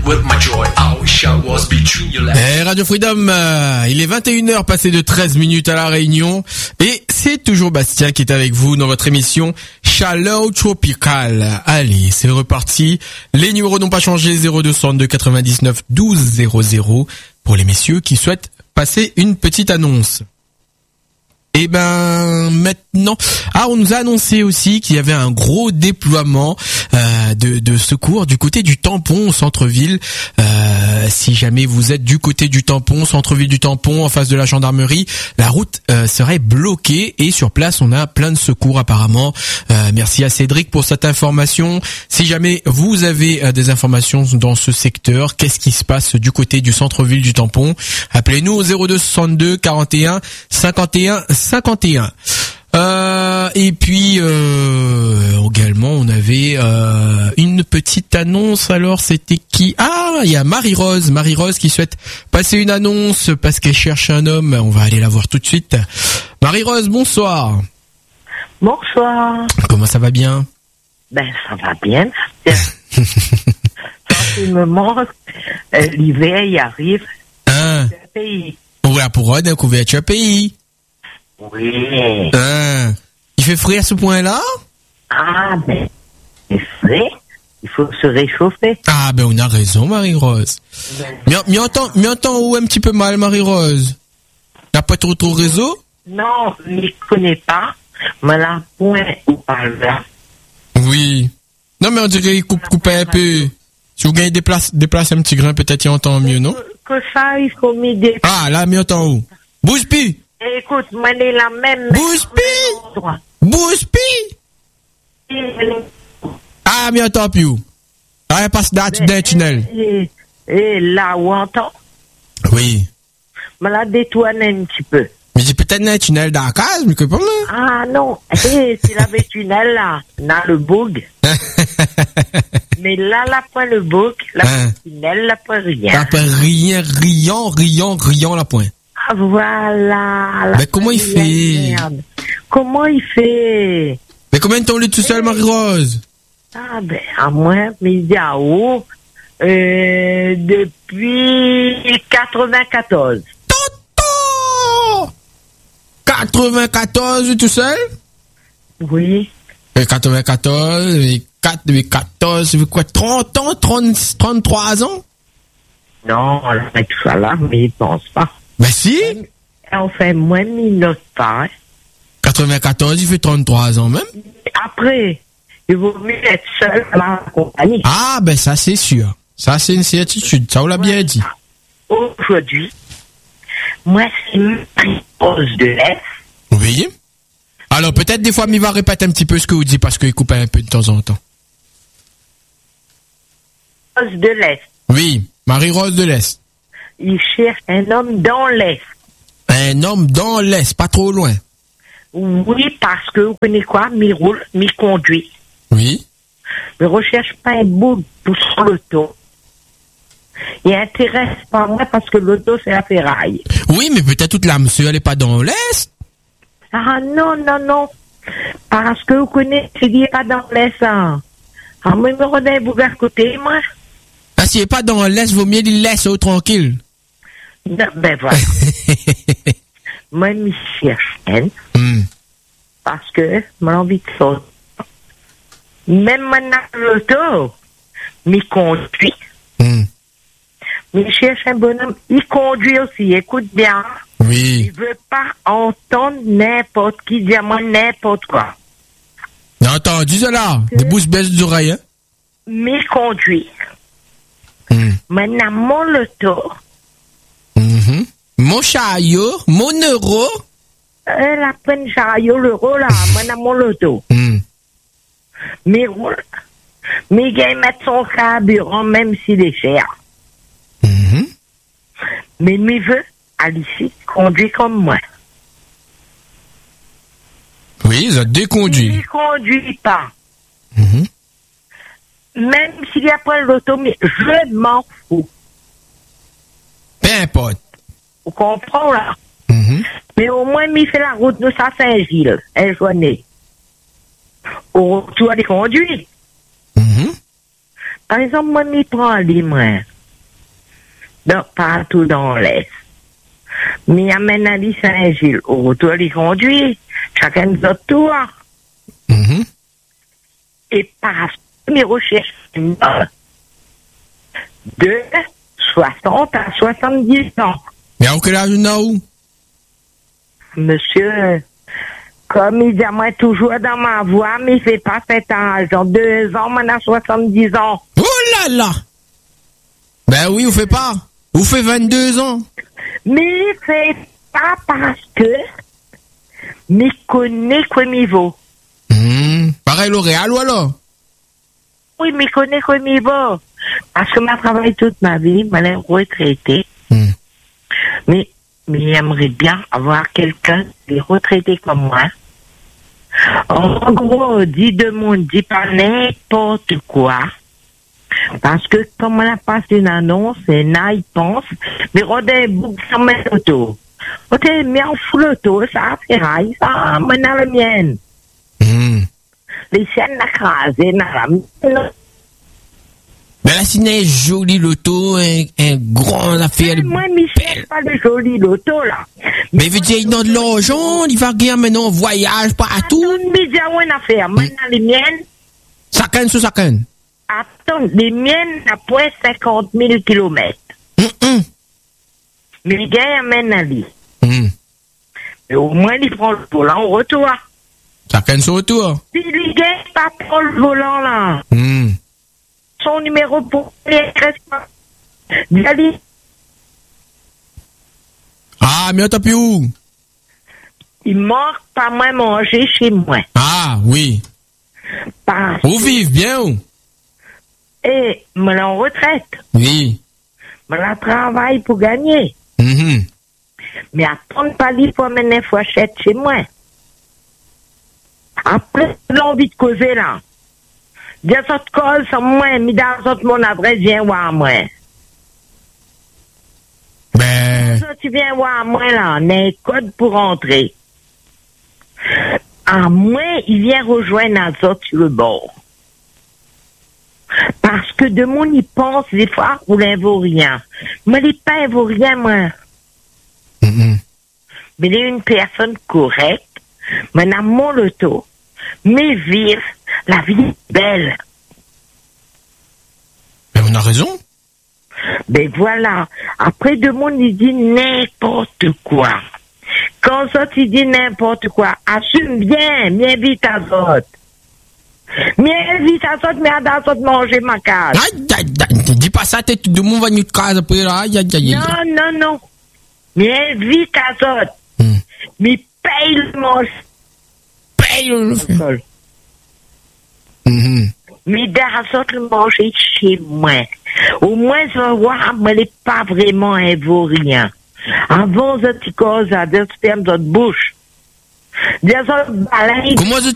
Et Radio Freedom, il est 21h passé de 13 minutes à La Réunion et c'est toujours Bastien qui est avec vous dans votre émission Chaleur Tropicale. Allez, c'est reparti. Les numéros n'ont pas changé, 0262 99 12 00 pour les messieurs qui souhaitent passer une petite annonce. Et maintenant, on nous a annoncé aussi qu'il y avait un gros déploiement de secours du côté du Tampon au centre-ville. Si jamais vous êtes du côté du Tampon, centre-ville du Tampon, en face de la gendarmerie, la route serait bloquée et sur place on a plein de secours apparemment. Merci à Cédric pour cette information. Si jamais vous avez des informations dans ce secteur, qu'est-ce qui se passe du côté du centre-ville du Tampon, appelez-nous au 02 62 41 51 51. Et puis également on avait une petite annonce. Alors c'était qui? Il y a Marie-Rose qui souhaite passer une annonce parce qu'elle cherche un homme. On va aller la voir tout de suite. Marie-Rose, bonsoir. Bonsoir. Comment ça va bien? Ça va bien. Tranquillement, l'hiver y arrive. Pays. Ouais, pour un couverture pays. Oui. Il fait frais à ce point-là? C'est frais. Il faut se réchauffer. On a raison, Marie-Rose. Mais entend où un petit peu mal, Marie-Rose? T'as pas trop réseau? Non, je ne connais pas. Mais la point où parle là. Oui. Non, mais on dirait qu'il coupe un peu. Si vous gagnez des places un petit grain, peut-être il entend mieux, non? Que ça, il faut m'y des... Là, mais entend où? Bouge-pi! Écoute, moi, j'ai la même... Bouge-pi! Mais entend plus où? Il passe d'un tunnel. Et là où on entend? Oui. Mais là, détourne un petit peu. Mais j'ai peut-être un tunnel dans la case, mais que pas moi. Non. C'est le tunnel, là. Dans le boug. Mais là, point le boug, la tunnel, la point rien. La point rien, la point. Voilà. Mais comment il fait? Comment il fait? Mais combien de temps il est tout seul, Marie-Rose? À moi, Midiao, depuis 94. Toto! 94, tout seul? Oui. 94, 14, ça fait quoi, 30 ans, 33 ans? Non, avec tout ça là, mais il pense pas. Si. On fait moins de minutes pas. 94, il fait 33 ans même. Après, il vaut mieux être seul à la compagnie. Ça c'est sûr. Ça c'est une certitude, ça on l'a bien dit. Aujourd'hui, moi c'est Marie-Rose de l'Est. Oui. Alors peut-être des fois, il va répéter un petit peu ce que vous dites parce qu'il coupe un peu de temps en temps. Rose de l'Est. Oui, Marie-Rose de l'Est. Il cherche un homme dans l'Est. Un homme dans l'Est, pas trop loin. Oui, parce que vous connaissez quoi? Mi roule, mi conduit. Oui. Ne recherche pas un bout pour son l'auto. Il intéresse pas moi parce que l'auto c'est la ferraille. Oui, mais peut-être toute la monsieur, elle est pas dans l'Est. Non. Parce que vous connaissez, il n'est pas dans l'Est. Moi, je me redonne un bouger à côté, moi. S'il n'est pas dans l'Est, vaut mieux il laisse tranquille. Non, voilà. Moi, je cherche parce que j'ai envie de sortir. Même maintenant, l'auto, il conduit. Mais il cherche un bonhomme, il conduit aussi, écoute bien. Oui. Il veut pas entendre n'importe qui dire moi n'importe quoi. Non, entendu cela, des bouches baissent d'oreilles, hein? Mais il conduit. Maintenant, mon loto. Mon chariot, mon euro. La peine chariot, l'euro, là, maintenant, mon loto. Mais roule. Mais il va mettre son carburant, même s'il est cher. Mais il veut, Alice, conduire comme moi. Oui, il a déconduit. Il ne conduit pas. Même s'il y a pas l'auto, mais je m'en fous. Peu importe. Vous comprenez, là? Mais au moins, il fait la route de Saint-Gilles, un journée. Au retour, il conduit. Par exemple, moi, il prend les mains. Donc, partout dans l'Est. Mais il amène à Saint-Gilles. Au retour, il conduit. Chacun de notre tour. Et parce que mes recherches de 60 à 70 ans. Mais à quel âge où? Monsieur, comme il dit à moi toujours dans ma voix, mais il fait pas cet âge. Dans 2 ans, maintenant 70 ans. Oh là là! Ben oui, vous fait pas. Vous fait 22 ans. Mais il fait pas parce que, mais connaît quoi il vaut. Pareil L'Oréal ou alors? Oui, mais connaît quoi il vaut. Parce que m'a travaillé toute ma vie, m'a l'air retraité. Mais j'aimerais bien avoir quelqu'un qui est retraité comme moi. En gros, dit de monde, dit pas n'importe quoi. Parce que comme on a passé une annonce, et là, il pense, mais on a beaucoup de mettre l'auto. On a mis en fou l'auto, ça a fait rail, ça, maintenant le mien. Les chaînes n'a crasé, n'a la mais là, c'est une jolie loto, un grand affaire. Moi, Michel, pas de joli loto, là. Mais il veut dire, il a de l'argent, il va gagner maintenant, voyage partout. Attends, mais il y a une affaire. Maintenant, les miennes. Chacun sur chacun. Attends, les miennes, après 50 000 kilomètres. Mais les gars, amènent à lui. Mais au moins, il prend le volant au retour. Chacun sur retour. Si les gars, pas prend le volant, là. Son numéro pour les Dali. Ah, mais t'as plus où? Il manque pas moins manger chez moi. Ah, oui. Parce où vivent bien où? Et, me l'en retraite. Oui. Me la travaille pour gagner. Mais attendre pas lui pour amener une fourchette chez moi. Après, l'envie de causer là. Des autres causes sont moi, mais dans autres mon adresse vient voir moi. Ben. Tu viens voir moi là, on a un code pour entrer. À moi, il vient rejoindre les autres sur le bord. Parce que de mon y pense, des fois, ou l'un vaut rien. Moi, les pains vaut rien, moi. Mais il est une personne correcte. Maintenant, mon loto. Mais vivre, la vie est belle. Mais on a raison. Ben voilà. Après, de monde, il dit n'importe quoi. Quand ça, tu dis n'importe quoi, assume bien, bien vite à autres. Bien vite à autres, mais à autres manger ma case. Dis pas ça, tout le monde va nous case après là. Non. Bien vite à autres. Mais paye le mange. Paye le fait. Mais dans autres manger chez moi. Au moins, je vais voir, mais elle n'est pas vraiment un vaurien. Avant, je te cause à des spermes de bouche. Des autres baleines. Comment je